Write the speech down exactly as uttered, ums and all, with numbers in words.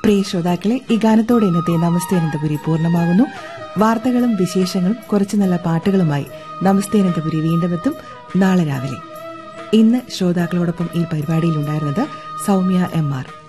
പ്രിയ ശ്രോതാക്കളെ, ഈ ഗാനത്തോടെ ഇന്നത്തെ നമസ്തേ അനന്തപുരി പൂർണ്ണമാകുന്നു. വാർത്തകളും വിശേഷങ്ങളും കുറച്ചു നല്ല പാട്ടുകളുമായി നമസ്തേ അനന്തപുരി വീണ്ടും എത്തും നാളെ രാവിലെ. ഇന്ന് ശ്രോതാക്കളോടൊപ്പം ഈ പരിപാടിയിലുണ്ടായിരുന്നത് സൗമ്യ എം ആർ.